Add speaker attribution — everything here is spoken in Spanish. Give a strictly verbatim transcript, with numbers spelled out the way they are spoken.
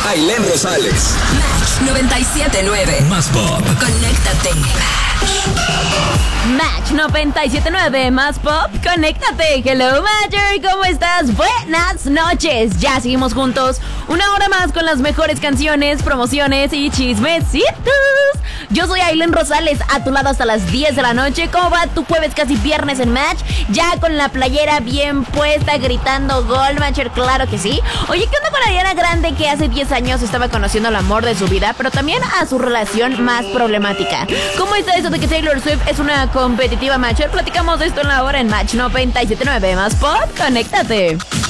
Speaker 1: Ailén Rosales.
Speaker 2: Match noventa y siete punto nueve.
Speaker 1: Más Pop.
Speaker 2: Conéctate.
Speaker 3: Match noventa y siete punto nueve, Más Pop, conéctate. Hello, Matcher, ¿cómo estás? Buenas noches. Ya seguimos juntos una hora más con las mejores canciones, promociones y chismecitos. Yo soy Ailén Rosales, a tu lado hasta las diez de la noche. ¿Cómo va tu jueves casi viernes en Match? Ya con la playera bien puesta, gritando gol, Matcher, claro que sí. Oye, ¿qué onda con Ariana Grande, que hace diez años estaba conociendo al amor de su vida, pero también a su relación más problemática? ¿Cómo está eso de que Taylor Swift es una competitiva, Matcher? Platicamos de esto en la hora en Match noventa y siete punto nueve, Más Pop, conéctate.